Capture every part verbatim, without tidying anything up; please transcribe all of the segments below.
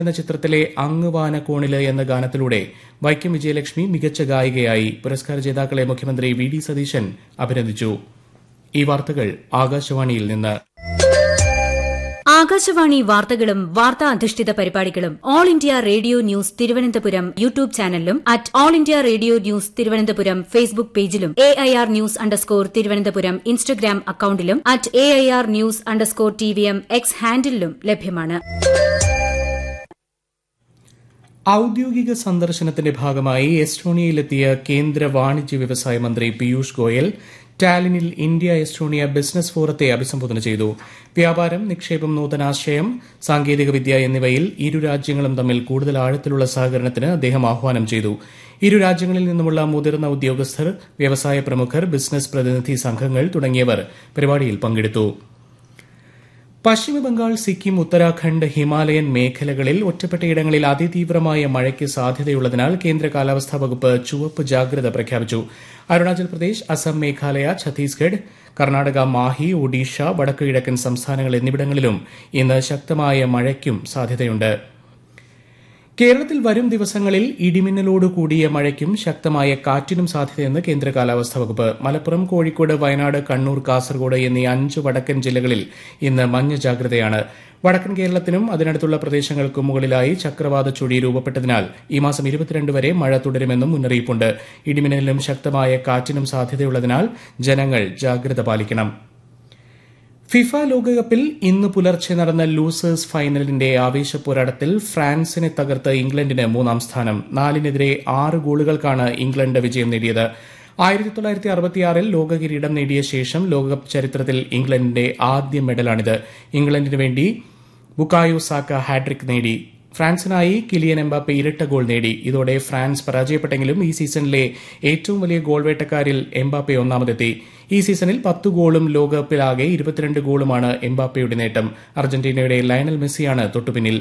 എന്ന ചിത്രത്തിലെ അങ്ങുവാന കോണില് എന്ന ഗാനത്തിലൂടെ വൈക്കം വിജയലക്ഷ്മി മികച്ച ഗായികയായി. പുരസ്കാര ജേതാക്കളെ മുഖ്യമന്ത്രി വി ഡി സതീശൻ അഭിനന്ദിച്ചു. ഈ വാർത്തകൾ ആകാശവാണിയിൽ നിന്ന്. ആകാശവാണി വാർത്തകളും വാർത്താ അധിഷ്ഠിത പരിപാടികളും all India radio news Thiruvananthapuram YouTube ചാനലിലും at all India radio news Thiruvananthapuram Facebook പേജിലും A I R news underscore Thiruvananthapuram Instagram അക്കൌണ്ടിലും at A I R news underscore T V M X ഹാൻഡിലും ലഭ്യമാണ്. ഔദ്യോഗിക സന്ദർശനത്തിന്റെ ഭാഗമായി എസ്റ്റോണിയയിലെത്തിയ കേന്ദ്ര വാണിജ്യ വ്യവസായ മന്ത്രി Piyush Goyal ടാലിനിൽ India Estonia business ഫോറത്തെ അഭിസംബോധന ചെയ്തു. വ്യാപാരം, നിക്ഷേപം, നൂതനാശയം, സാങ്കേതികവിദ്യ എന്നിവയിൽ ഇരു രാജ്യങ്ങളും തമ്മിൽ കൂടുതൽ ആഴത്തിലുള്ള സഹകരണത്തിന് അദ്ദേഹം ആഹ്വാനം ചെയ്തു. ഇരു രാജ്യങ്ങളിൽ നിന്നുമുള്ള മുതിർന്ന ഉദ്യോഗസ്ഥർ, വ്യവസായ പ്രമുഖർ, ബിസിനസ് പ്രതിനിധി സംഘങ്ങൾ തുടങ്ങിയവർ പരിപാടിയിൽ പങ്കെടുത്തു. പശ്ചിമബംഗാൾ, സിക്കിം, ഉത്തരാഖണ്ഡ്, ഹിമാലയൻ മേഖലകളിൽ ഒറ്റപ്പെട്ടയിടങ്ങളിൽ അതിതീവ്രമായ മഴയ്ക്ക് സാധ്യതയുള്ളതിനാൽ കേന്ദ്ര കാലാവസ്ഥാ വകുപ്പ് ചുവപ്പ് ജാഗ്രത പ്രഖ്യാപിച്ചു. അരുണാചൽ പ്രദേശ്, അസം, മേഘാലയ, ഛത്തീസ്ഗഡ്, കർണാടക, മാഹി, ഒഡീഷ, വടക്കു കിഴക്കൻ സംസ്ഥാനങ്ങൾ എന്നിവിടങ്ങളിലും ഇന്ന് ശക്തമായ മഴയ്ക്കും സാധ്യതയുണ്ട്. കേരളത്തിൽ വരും ദിവസങ്ങളിൽ ഇടിമിന്നലോട് കൂടിയ മഴയ്ക്കും ശക്തമായ കാറ്റിനും സാധ്യതയെന്ന് കേന്ദ്ര കാലാവസ്ഥാ വകുപ്പ്. മലപ്പുറം, കോഴിക്കോട്, വയനാട്, കണ്ണൂർ, കാസർഗോഡ് എന്നീ അഞ്ച് വടക്കൻ ജില്ലകളിൽ ഇന്ന് മഞ്ഞ ജാഗ്രതയാണ്. വടക്കൻ കേരളത്തിനും അതിനടുത്തുള്ള പ്രദേശങ്ങൾക്കും മുകളിലായി ചക്രവാത ചുഴി രൂപപ്പെട്ടതിനാൽ ഈ മാസം ഇരുപത്തിരണ്ട് വരെ മഴ തുടരുമെന്നും മുന്നറിയിപ്പുണ്ട്. ഇടിമിന്നലിനും ശക്തമായ കാറ്റിനും സാധ്യതയുള്ളതിനാൽ ജനങ്ങൾ ജാഗ്രത പാലിക്കണം. ഫിഫ ലോകകപ്പിൽ ഇന്ന് പുലർച്ചെ നടന്ന ലൂസേഴ്സ് ഫൈനലിന്റെ ആവേശ പോരാട്ടത്തിൽ ഫ്രാൻസിനെ തകർത്ത് ഇംഗ്ലണ്ടിന് മൂന്നാം സ്ഥാനം. നാലിനെതിരെ ആറ് ഗോളുകൾക്കാണ് ഇംഗ്ലണ്ട് വിജയം നേടിയത്. ആയിരത്തി തൊള്ളായിരത്തി അറുപത്തിയാറിൽ ലോക കിരീടം നേടിയ ശേഷം ലോകകപ്പ് ചരിത്രത്തിൽ ഇംഗ്ലണ്ടിന്റെ ആദ്യ മെഡലാണിത്. ഇംഗ്ലണ്ടിന് വേണ്ടി ബുക്കായോ സാക്ക ഹാട്രിക് നേടി. ഫ്രാൻസിനായി കിലിയൻ എംബാപ്പെ ഇരട്ട ഗോൾ നേടി. ഇതോടെ ഫ്രാൻസ് പരാജയപ്പെട്ടെങ്കിലും ഈ സീസണിലെ ഏറ്റവും വലിയ ഗോൾ വേട്ടക്കാരിൽ എംബാപ്പെ ഒന്നാമതെത്തി. ഈ സീസണിൽ പത്ത് ഗോളും ലോകകപ്പിലാകെ ഇരുപത്തിരണ്ട് ഗോളുമാണ് എംബാപ്പയുടെ നേട്ടം. അർജന്റീനയുടെ ലയണൽ മെസ്സിയാണ് തൊട്ടുപിന്നിൽ.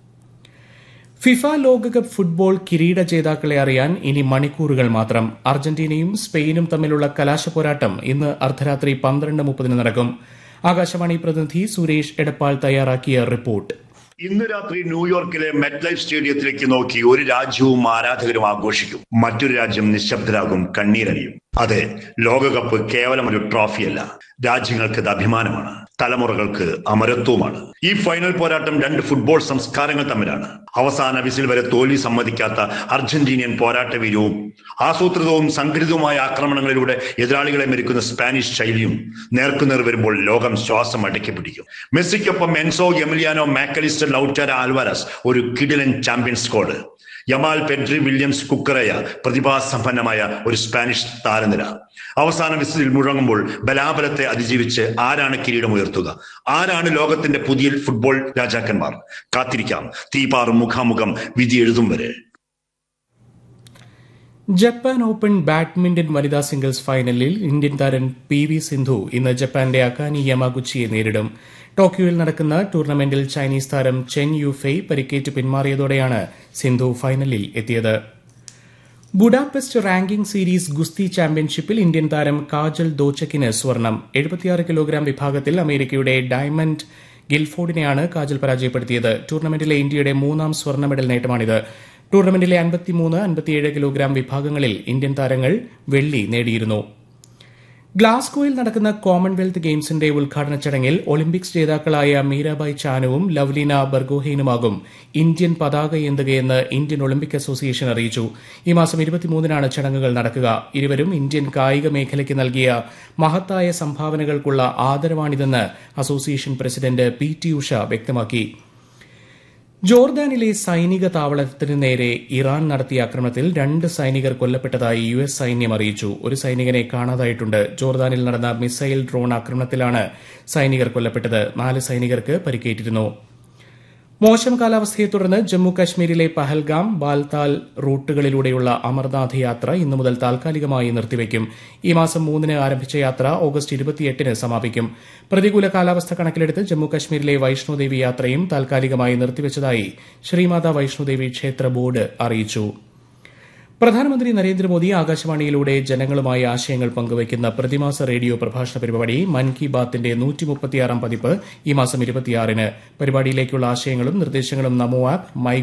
ഫിഫ ലോകകപ്പ് ഫുട്ബോൾ കിരീട ജേതാക്കളെ അറിയാൻ ഇനി മണിക്കൂറുകൾ മാത്രം. അർജന്റീനയും സ്പെയിനും തമ്മിലുള്ള കലാശപ്പോരാട്ടം ഇന്ന് അർദ്ധരാത്രി പന്ത്രണ്ട് മുപ്പതിന് നടക്കും. ആകാശവാണി പ്രതിനിധി സുരേഷ് എടപ്പാൾ തയ്യാറാക്കിയ റിപ്പോർട്ട്. ഇന്ന് രാത്രി ന്യൂയോർക്കിലെ മെറ്റ്ലൈഫ് സ്റ്റേഡിയത്തിലേക്ക് നോക്കി ഒരു രാജ്യവും ആരാധകരും ആഘോഷിക്കും. മറ്റൊരു രാജ്യം നിശബ്ദരാകും, കണ്ണീരണിയും. അതെ, ലോകകപ്പ് കേവലം ഒരു ട്രോഫിയല്ല, രാജ്യങ്ങൾക്ക് ഇത് അഭിമാനമാണ്, തലമുറകൾക്ക് അമരത്വമാണ്. ഈ ഫൈനൽ പോരാട്ടം രണ്ട് ഫുട്ബോൾ സംസ്കാരങ്ങൾ തമ്മിലാണ്. അവസാന വിസിൽ വരെ തോൽവി സമ്മതിക്കാത്ത അർജന്റീനിയൻ പോരാട്ടവീര്യവും ആസൂത്രിതവും സംഘടിതവുമായ ആക്രമണങ്ങളിലൂടെ എതിരാളികളെ മെരുക്കുന്ന സ്പാനിഷ് ശൈലിയും നേർക്കുനേർ വരുമ്പോൾ ലോകം ശ്വാസം അടക്കി പിടിക്കും. മെസ്സിക്കൊപ്പം എൻസോ, എമിലിയാനോ, മാക്കലിസ്റ്റർ, ലൗറ്റാര, ആൽവാരസ്, ഒരു കിടിലൻ champion squad. Yamal, Pedri, Williams, കുക്കറയ, പ്രതിഭാസമ്പന്നമായ ഒരു സ്പാനിഷ് താരനിര. അവസാന വിസിൽ മുഴങ്ങുമ്പോൾ ബലാബലത്തെ അതിജീവിച്ച് ആരാണ് കിരീടമുയർത്തുക? ആരാണ് ലോകത്തിന്റെ പുതിയ ഫുട്ബോൾ രാജാക്കന്മാർ? കാത്തിരിക്കാം, തീപാറും മുഖാമുഖം വിധി എഴുതും വരെ. ജപ്പാൻ ഓപ്പൺ ബാഡ്മിന്റൺ വനിതാ സിംഗിൾസ് ഫൈനലിൽ ഇന്ത്യൻ താരം പി വി സിന്ധു ഇന്ന് ജപ്പാന്റെ അകാനി യമാഗുച്ചിയെ നേരിടും. ടോക്കിയോയിൽ നടക്കുന്ന ടൂർണമെന്റിൽ ചൈനീസ് താരം ചെൻ യുഫെയ് പരിക്കേറ്റ് പിന്മാറിയതോടെയാണ് സിന്ധു ഫൈനലിൽ എത്തിയത്. ബുഡാപെസ്റ്റ് റാങ്കിംഗ് സീരീസ് ഗുസ്തി ചാമ്പ്യൻഷിപ്പിൽ ഇന്ത്യൻ താരം കാജൽ ദോച്ചക്കിന് സ്വർണം. എഴുപത്തിയാറ് കിലോഗ്രാം വിഭാഗത്തിൽ അമേരിക്കയുടെ ഡയമണ്ട് ഗിൽഫോർഡിനെയാണ് കാജൽ പരാജയപ്പെടുത്തിയത്. ടൂർണമെന്റിലെ ഇന്ത്യയുടെ മൂന്നാം സ്വർണ്ണ മെഡൽ നേട്ടമാണിത്. ടൂർണമെന്റിലെ അൻപത്തിമൂന്ന് അൻപത്തിയേഴ് കിലോഗ്രാം വിഭാഗങ്ങളിൽ ഇന്ത്യൻ താരങ്ങൾ വെള്ളി നേടിയിരുന്നു. ഗ്ലാസ്ഗോയിൽ നടക്കുന്ന കോമൺവെൽത്ത് ഗെയിംസിന്റെ ഉദ്ഘാടന ചടങ്ങിൽ ഒളിമ്പിക്സ് ജേതാക്കളായ മീരാബായ് ചാനുവും ലവ്ലീന ബർഗോഹെയ്നുമാകും ഇന്ത്യൻ പതാക ഏന്തുകയെന്ന് ഇന്ത്യൻ ഒളിമ്പിക് അസോസിയേഷൻ അറിയിച്ചു. ഈ മാസം ഇരുപത്തിമൂന്നിനാണ് ചടങ്ങുകൾ നടക്കുക. ഇരുവരും ഇന്ത്യൻ കായിക മേഖലയ്ക്ക് നൽകിയ മഹത്തായ സംഭാവനകൾക്കുള്ള ആദരവാണിതെന്ന് association president P T Usha വ്യക്തമാക്കി. ജോർദാനിലെ സൈനിക താവളത്തിന് നേരെ ഇറാൻ നടത്തിയ ആക്രമണത്തിൽ രണ്ട് സൈനികർ കൊല്ലപ്പെട്ടതായി യു എസ് സൈന്യം അറിയിച്ചു. ഒരു സൈനികനെ കാണാതായിട്ടുണ്ട്. ജോർദാനിൽ നടന്ന മിസൈൽ ഡ്രോൺ ആക്രമണത്തിലാണ് സൈനികർ കൊല്ലപ്പെട്ടത്. നാല് സൈനികർക്ക് പരിക്കേറ്റിരുന്നു. മോശം കാലാവസ്ഥയെ തുടർന്ന് ജമ്മു കശ്മീരിലെ പഹൽഗാം, ബാൽതാൽ റൂട്ടുകളിലൂടെയുള്ള അമർനാഥ് യാത്ര ഇന്നു മുതൽ താൽക്കാലികമായി നിർത്തിവയ്ക്കും. ഈ മാസം മൂന്നിന് ആരംഭിച്ച യാത്ര ഓഗസ്റ്റ് ഇരുപത്തിയെട്ടിന് സമാപിക്കും. പ്രതികൂല കാലാവസ്ഥ കണക്കിലെടുത്ത് ജമ്മു കശ്മീരിലെ വൈഷ്ണോദേവി യാത്രയും താൽക്കാലികമായി നിർത്തിവച്ചതായി ശ്രീമാതാ വൈഷ്ണോദേവി ക്ഷേത്ര ബോർഡ് അറിയിച്ചു. പ്രധാനമന്ത്രി നരേന്ദ്രമോദി ആകാശവാണിയിലൂടെ ജനങ്ങളുമായി ആശയങ്ങൾ പങ്കുവയ്ക്കുന്ന പ്രതിമാസ റേഡിയോ പ്രഭാഷണ പരിപാടി മൻ കി ബാത്തിന്റെ നൂറ്റി മുപ്പത്തിയാറാം പതിപ്പ് ഈ മാസം ഇരുപത്തിയാറിന് പരിപാടിയിലേക്കുള്ള ആശയങ്ങളും നിർദ്ദേശങ്ങളും നമോ ആപ്പ് മൈ